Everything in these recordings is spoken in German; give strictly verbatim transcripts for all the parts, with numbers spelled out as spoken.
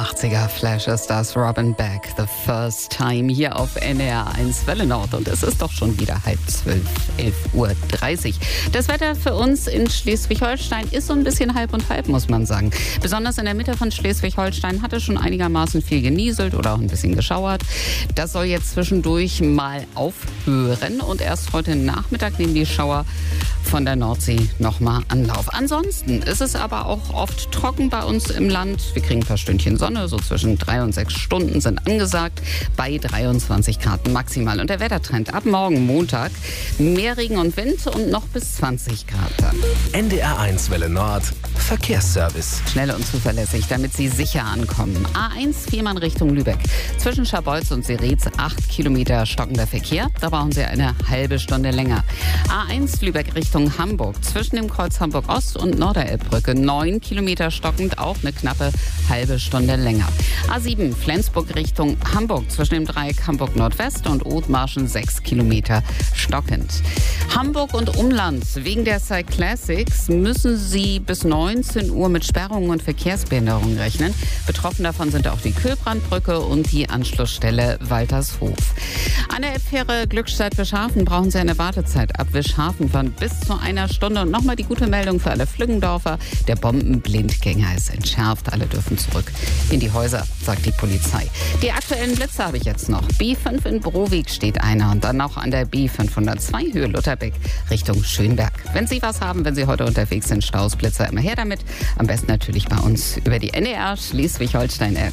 achtziger Flash ist das, Robin Beck, The First Time hier auf N D R eins Welle Nord. Und es ist doch schon wieder halb zwölf, elf Uhr dreißig. Das Wetter für uns in Schleswig-Holstein ist so ein bisschen halb und halb, muss man sagen. Besonders in der Mitte von Schleswig-Holstein hat es schon einigermaßen viel genieselt oder auch ein bisschen geschauert. Das soll jetzt zwischendurch mal aufhören. Und erst heute Nachmittag nehmen die Schauer von der Nordsee nochmal Anlauf. Ansonsten ist es aber auch oft trocken bei uns im Land. Wir kriegen ein paar Stündchen Sonne, so zwischen drei und sechs Stunden sind angesagt, bei dreiundzwanzig Grad maximal. Und der Wettertrend ab morgen Montag, mehr Regen und Wind und noch bis zwanzig Grad dann. N D R eins Welle Nord, Verkehrsservice. Schnell und zuverlässig, damit Sie sicher ankommen. A eins Fehmarn Richtung Lübeck. Zwischen Scharbeutz und Seretz acht Kilometer stockender Verkehr. Da brauchen Sie eine halbe Stunde länger. A eins Lübeck Richtung Hamburg. Zwischen dem Kreuz Hamburg Ost und Norderelbbrücke neun Kilometer stockend, auch eine knappe halbe Stunde länger. A sieben Flensburg Richtung Hamburg. Zwischen dem Dreieck Hamburg Nordwest und Othmarschen sechs Kilometer stockend. Hamburg und Umland. Wegen der Cyclassics müssen Sie bis neunzehn Uhr mit Sperrungen und Verkehrsbehinderungen rechnen. Betroffen davon sind auch die Kühlbrandbrücke und die Anschlussstelle Waltershof. An der Fähre Glückstadt Wischhafen brauchen Sie eine Wartezeit ab Wischhafen von bis zu einer Stunde. Und nochmal die gute Meldung für alle Flüggendorfer. Der Bombenblindgänger ist entschärft. Alle dürfen zurück in die Häuser, sagt die Polizei. Die aktuellen Blitze habe ich jetzt noch. B fünf in Broweg steht einer und dann noch an der B fünfhundertzwei Höhe Lutherbeck Richtung Schönberg. Wenn Sie was haben, wenn Sie heute unterwegs sind, Staus, Blitzer, immer her damit. Am besten natürlich bei uns über die N D R Schleswig-Holstein-App.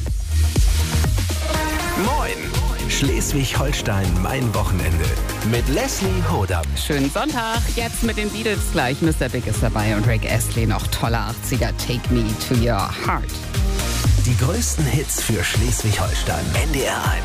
Moin! Schleswig-Holstein, mein Wochenende. Mit Leslie Hodam. Schönen Sonntag. Jetzt mit den Beatles gleich. Mister Big ist dabei und Rick Astley noch toller achtziger. Take Me to Your Heart. Die größten Hits für Schleswig-Holstein. N D R eins.